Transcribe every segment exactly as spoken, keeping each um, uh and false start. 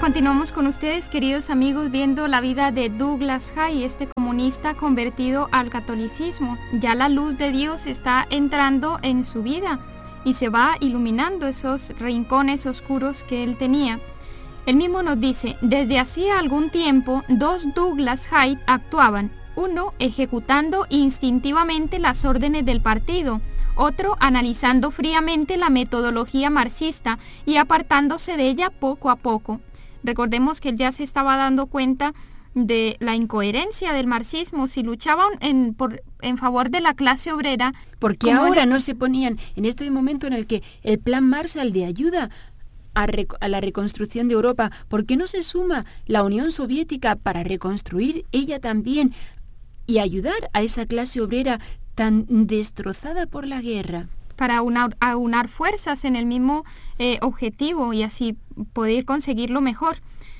Continuamos con ustedes, queridos amigos, viendo la vida de Douglas Haig, este comunista convertido al catolicismo. Ya la luz de Dios está entrando en su vida y se va iluminando esos rincones oscuros que él tenía. Él mismo nos dice, desde hacía algún tiempo, dos Douglas Haig actuaban, uno ejecutando instintivamente las órdenes del partido, otro analizando fríamente la metodología marxista y apartándose de ella poco a poco. Recordemos que él ya se estaba dando cuenta de la incoherencia del marxismo. Si luchaban en, por, en favor de la clase obrera... Porque ahora no se ponían, en este momento en el que el plan Marshall de ayuda a, rec- a la reconstrucción de Europa, ¿por qué no se suma la Unión Soviética para reconstruir ella también y ayudar a esa clase obrera tan destrozada por la guerra? Para aunar, aunar fuerzas en el mismo eh, objetivo y así poder conseguirlo mejor.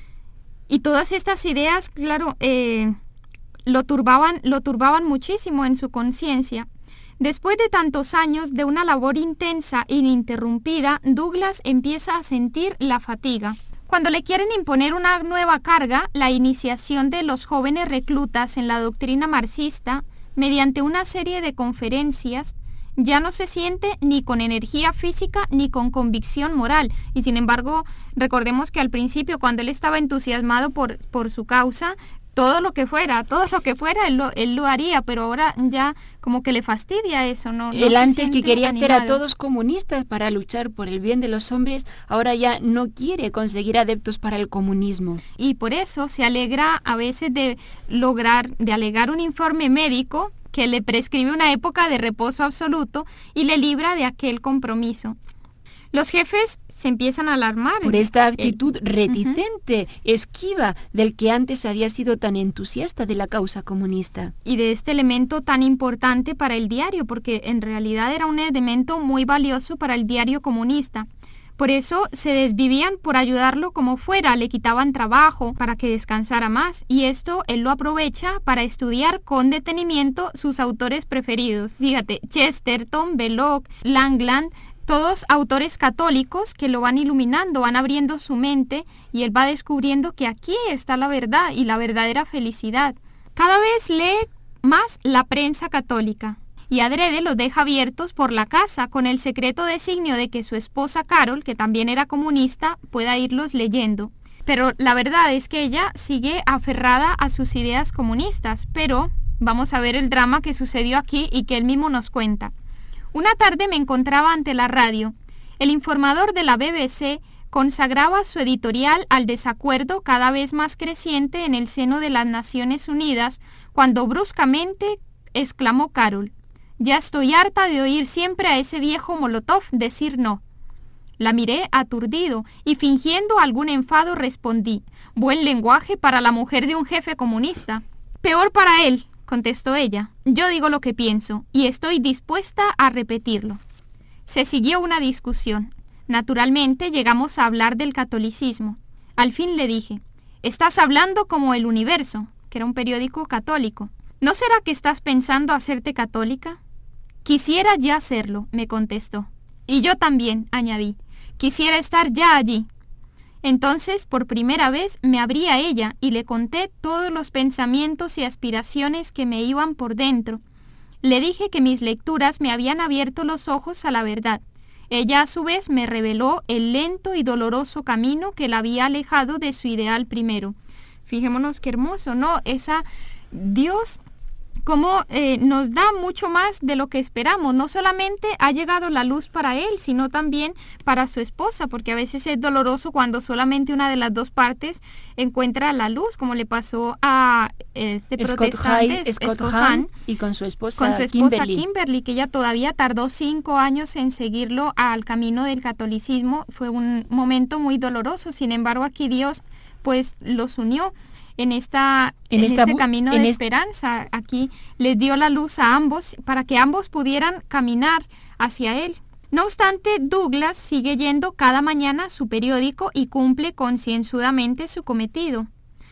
Y todas estas ideas, claro, eh, lo turbaban, lo turbaban muchísimo en su conciencia. Después de tantos años de una labor intensa e ininterrumpida, Douglas empieza a sentir la fatiga. Cuando le quieren imponer una nueva carga, la iniciación de los jóvenes reclutas en la doctrina marxista, mediante una serie de conferencias, ya no se siente ni con energía física ni con convicción moral. Y sin embargo, recordemos que al principio, cuando él estaba entusiasmado por, por su causa, todo lo que fuera, todo lo que fuera, él lo, él lo haría, pero ahora ya como que le fastidia eso, ¿no? no él antes que quería animado. hacer a todos comunistas para luchar por el bien de los hombres, ahora ya no quiere conseguir adeptos para el comunismo. Y por eso se alegra a veces de lograr, de alegar un informe médico que le prescribe una época de reposo absoluto y le libra de aquel compromiso. Los jefes se empiezan a alarmar. Por esta actitud eh, reticente, uh-huh. esquiva, del que antes había sido tan entusiasta de la causa comunista. Y de este elemento tan importante para el diario, porque en realidad era un elemento muy valioso para el diario comunista. Por eso se desvivían por ayudarlo como fuera, le quitaban trabajo para que descansara más, y esto él lo aprovecha para estudiar con detenimiento sus autores preferidos. Fíjate, Chesterton, Belloc, Langland, todos autores católicos que lo van iluminando, van abriendo su mente, y él va descubriendo que aquí está la verdad y la verdadera felicidad. Cada vez lee más la prensa católica, y adrede los deja abiertos por la casa con el secreto designio de que su esposa Carol, que también era comunista, pueda irlos leyendo. Pero la verdad es que ella sigue aferrada a sus ideas comunistas, pero vamos a ver el drama que sucedió aquí y que él mismo nos cuenta. Una tarde me encontraba ante la radio. El informador de la B B C consagraba su editorial al desacuerdo cada vez más creciente en el seno de las Naciones Unidas, cuando bruscamente exclamó Carol: «Ya estoy harta de oír siempre a ese viejo Molotov decir no». La miré aturdido y fingiendo algún enfado respondí: «Buen lenguaje para la mujer de un jefe comunista». «Peor para él», contestó ella. «Yo digo lo que pienso y estoy dispuesta a repetirlo». Se siguió una discusión. Naturalmente llegamos a hablar del catolicismo. Al fin le dije: «Estás hablando como El Universo», que era un periódico católico. «¿No será que estás pensando hacerte católica?» «Quisiera ya hacerlo», me contestó. «Y yo también», añadí. «Quisiera estar ya allí». Entonces, por primera vez, me abrí a ella y le conté todos los pensamientos y aspiraciones que me iban por dentro. Le dije que mis lecturas me habían abierto los ojos a la verdad. Ella, a su vez, me reveló el lento y doloroso camino que la había alejado de su ideal primero. Fijémonos qué hermoso, ¿no? Esa Dios como eh, nos da mucho más de lo que esperamos. No solamente ha llegado la luz para él, sino también para su esposa, porque a veces es doloroso cuando solamente una de las dos partes encuentra la luz, como le pasó a este Scott protestante, Hahn, Scott Scott Hahn, Hahn, y con su esposa, con su esposa Kimberly. Kimberly, que ella todavía tardó cinco años en seguirlo al camino del catolicismo. Fue un momento muy doloroso. Sin embargo, aquí Dios pues los unió en, esta, en, en esta este camino en de este... esperanza. Aquí les dio la luz a ambos para que ambos pudieran caminar hacia él. No obstante, Douglas sigue yendo cada mañana a su periódico y cumple concienzudamente su cometido.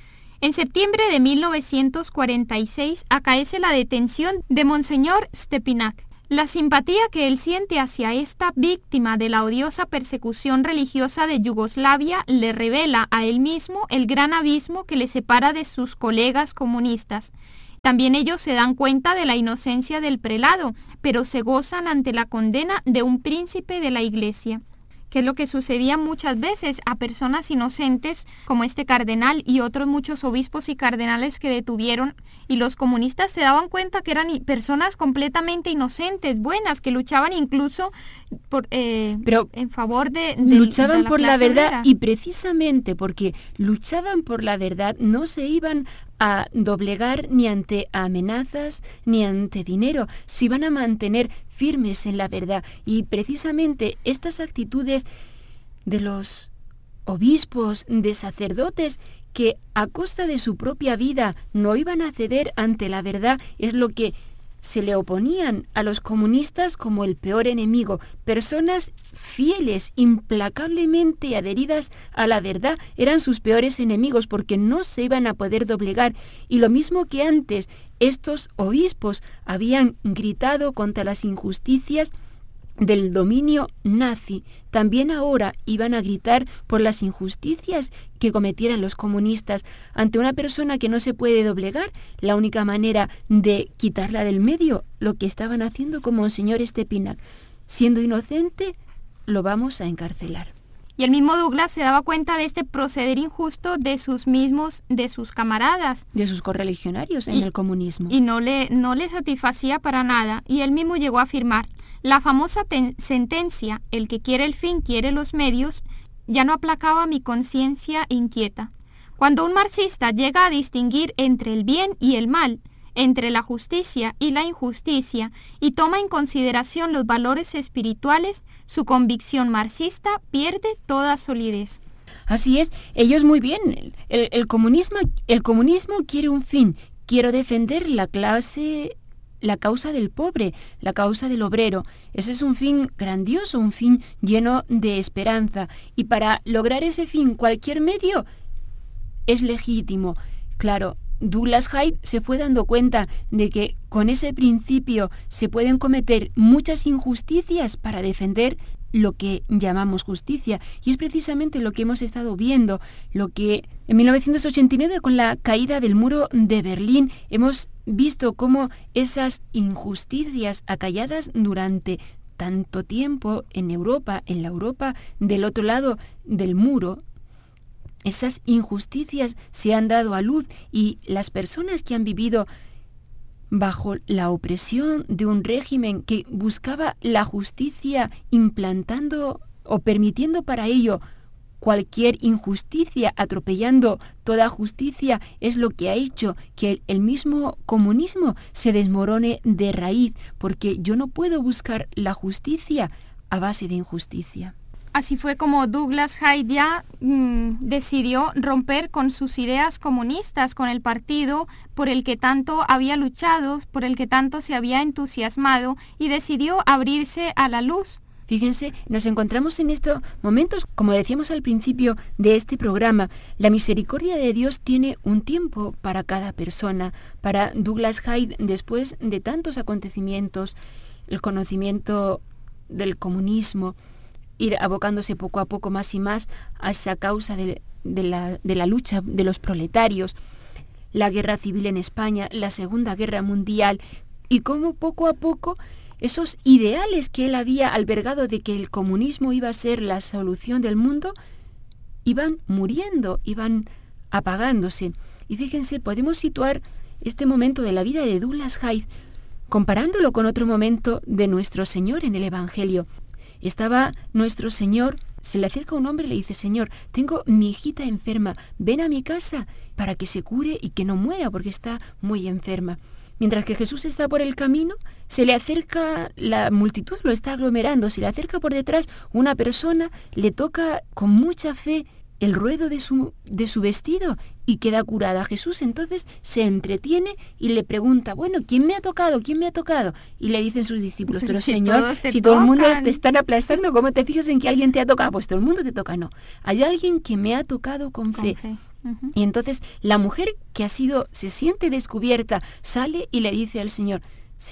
En septiembre de mil novecientos cuarenta y seis acaece la detención de Monseñor Stepinac. La simpatía que él siente hacia esta víctima de la odiosa persecución religiosa de Yugoslavia le revela a él mismo el gran abismo que le separa de sus colegas comunistas. También ellos se dan cuenta de la inocencia del prelado, pero se gozan ante la condena de un príncipe de la Iglesia, que es lo que sucedía muchas veces a personas inocentes como este cardenal y otros muchos obispos y cardenales que detuvieron, y los comunistas se daban cuenta que eran personas completamente inocentes, buenas, que luchaban incluso por, eh, Pero en favor de, de luchaban de la por la clase verdad obrera. y precisamente porque luchaban por la verdad no se iban a doblegar ni ante amenazas ni ante dinero, se iban a mantener firmes en la verdad. Y precisamente estas actitudes de los obispos, de sacerdotes, que a costa de su propia vida no iban a ceder ante la verdad, es lo que se le oponían a los comunistas como el peor enemigo. Personas fieles, implacablemente adheridas a la verdad, eran sus peores enemigos porque no se iban a poder doblegar. Y lo mismo que antes, estos obispos habían gritado contra las injusticias del dominio nazi, también ahora iban a gritar por las injusticias que cometieran los comunistas. Ante una persona que no se puede doblegar, la única manera de quitarla del medio, lo que estaban haciendo con Monseñor Stepinac, siendo inocente, lo vamos a encarcelar. Y el mismo Douglas se daba cuenta de este proceder injusto de sus mismos, de sus camaradas. De sus correligionarios en y, el comunismo. Y no le, no le satisfacía para nada, y él mismo llegó a afirmar: la famosa ten- sentencia, el que quiere el fin quiere los medios, ya no aplacaba mi conciencia inquieta. Cuando un marxista llega a distinguir entre el bien y el mal, entre la justicia y la injusticia, y toma en consideración los valores espirituales, su convicción marxista pierde toda solidez. Así es, ellos muy bien. El, el, comunismo, el comunismo quiere un fin. Quiero defender la clase, la causa del pobre, la causa del obrero. Ese es un fin grandioso, un fin lleno de esperanza. Y para lograr ese fin, cualquier medio es legítimo. Claro, Douglas Hyde se fue dando cuenta de que con ese principio se pueden cometer muchas injusticias para defender lo que llamamos justicia. Y es precisamente lo que hemos estado viendo, lo que en mil novecientos ochenta y nueve, con la caída del muro de Berlín, hemos visto cómo esas injusticias acalladas durante tanto tiempo en Europa, en la Europa del otro lado del muro, esas injusticias se han dado a luz, y las personas que han vivido bajo la opresión de un régimen que buscaba la justicia implantando o permitiendo para ello cualquier injusticia, atropellando toda justicia, es lo que ha hecho que el mismo comunismo se desmorone de raíz, porque yo no puedo buscar la justicia a base de injusticia. Así fue como Douglas Hyde ya mmm, decidió romper con sus ideas comunistas, con el partido por el que tanto había luchado, por el que tanto se había entusiasmado, y decidió abrirse a la luz. Fíjense, nos encontramos en estos momentos, como decíamos al principio de este programa, la misericordia de Dios tiene un tiempo para cada persona. Para Douglas Hyde, después de tantos acontecimientos, el conocimiento del comunismo, ir abocándose poco a poco más y más a esa causa de, de, la, de la lucha de los proletarios, la guerra civil en España, la Segunda Guerra Mundial, y cómo poco a poco esos ideales que él había albergado de que el comunismo iba a ser la solución del mundo, iban muriendo, iban apagándose. Y fíjense, podemos situar este momento de la vida de Douglas Hyde comparándolo con otro momento de nuestro Señor en el Evangelio. Estaba nuestro Señor, se le acerca un hombre y le dice: Señor, tengo mi hijita enferma, ven a mi casa para que se cure y que no muera porque está muy enferma. Mientras que Jesús está por el camino, se le acerca, la multitud lo está aglomerando, se le acerca por detrás una persona, le toca con mucha fe el ruedo de su, de su vestido y queda curada. Jesús entonces se entretiene y le pregunta: bueno, ¿quién me ha tocado? ¿Quién me ha tocado? Y le dicen sus discípulos: pero, pero si Señor, si todo el mundo te están aplastando, ¿cómo te fijas en que alguien te ha tocado? Pues todo el mundo te toca. No, hay alguien que me ha tocado con, con fe. fe. Uh-huh. Y entonces la mujer que ha sido, se siente descubierta, sale y le dice al Señor: Señor,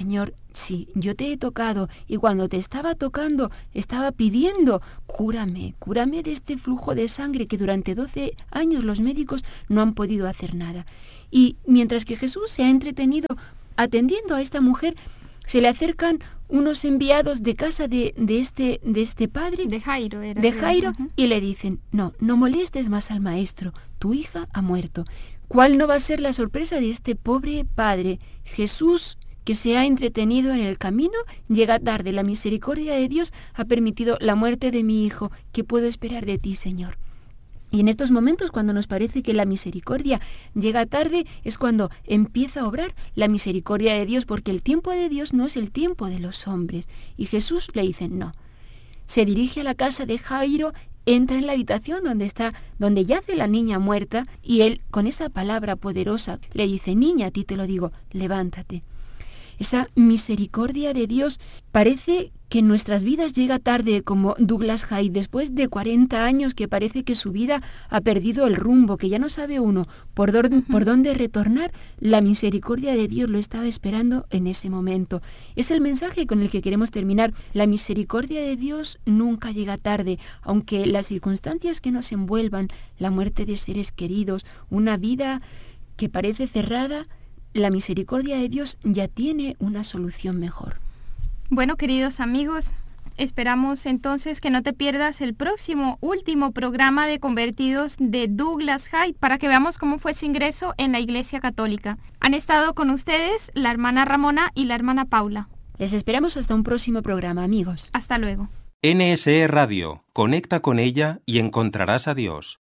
Sí, yo te he tocado y cuando te estaba tocando estaba pidiendo, cúrame, cúrame de este flujo de sangre que durante doce años los médicos no han podido hacer nada. Y mientras que Jesús se ha entretenido atendiendo a esta mujer, se le acercan unos enviados de casa de, de, este, de este padre, de Jairo, era de Jairo, uh-huh. y le dicen, no, no molestes más al maestro, tu hija ha muerto. ¿Cuál no va a ser la sorpresa de este pobre padre? Jesús, que se ha entretenido en el camino, llega tarde. La misericordia de Dios ha permitido la muerte de mi hijo. ¿Qué puedo esperar de ti, Señor? Y en estos momentos, cuando nos parece que la misericordia llega tarde, es cuando empieza a obrar la misericordia de Dios, porque el tiempo de Dios no es el tiempo de los hombres. Y Jesús le dice, no. Se dirige a la casa de Jairo, entra en la habitación donde está, donde yace la niña muerta, y él, con esa palabra poderosa, le dice, niña, a ti te lo digo, levántate. Esa misericordia de Dios parece que en nuestras vidas llega tarde, como Douglas Hyde, después de cuarenta años que parece que su vida ha perdido el rumbo, que ya no sabe uno por, do- uh-huh. por dónde retornar. La misericordia de Dios lo estaba esperando en ese momento. Es el mensaje con el que queremos terminar. La misericordia de Dios nunca llega tarde, aunque las circunstancias que nos envuelvan, la muerte de seres queridos, una vida que parece cerrada, la misericordia de Dios ya tiene una solución mejor. Bueno, queridos amigos, esperamos entonces que no te pierdas el próximo, último programa de Convertidos de Douglas Hyde para que veamos cómo fue su ingreso en la Iglesia Católica. Han estado con ustedes la hermana Ramona y la hermana Paula. Les esperamos hasta un próximo programa, amigos. Hasta luego. N S E Radio. Conecta con ella y encontrarás a Dios.